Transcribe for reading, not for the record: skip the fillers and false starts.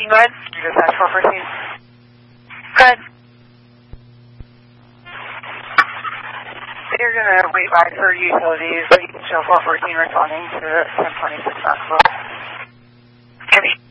go ahead. You dispatch 414. Go ahead. You're going to wait by for utilities, but you can show 414 responding to 1026 Knoxville. Copy.